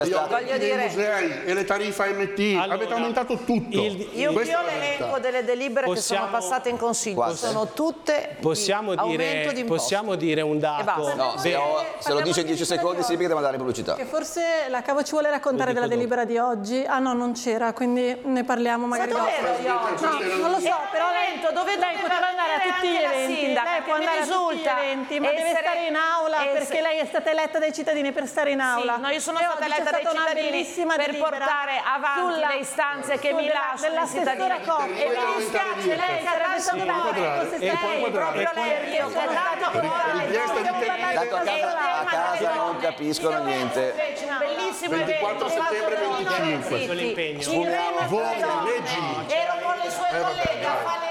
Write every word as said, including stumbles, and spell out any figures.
Voglio dire, i musei e le tariffe A M T, allora, avete aumentato tutto. Il, io vi ho l'elenco delle delibere possiamo, che sono passate in consiglio, quante? Sono tutte possiamo di dire, aumento di possiamo dire un dato. No, se, ho, se lo dice in dieci secondi significa che devo mandare pubblicità. Che forse la Cavo ci vuole raccontare della delibera di oggi. Ah no, non c'era, quindi ne parliamo magari dopo. No, non lo so, però lei, dove lei poteva andare a tutti gli eventi. Lei può andare a tutti gli eventi, ma deve stare in aula perché lei è stata eletta dai cittadini per stare in aula. Sì, no, io sono stata eletta dai cittadini per portare avanti le istanze che mi lasciano i cittadini. E mi dispiace, lei sarebbe stato proprio lei, io che tanto a casa, a casa non capiscono niente. Bellissimo ventiquattro settembre venticinque. L'impegno. Voti, leggi. Ero con le sue colleghe a fare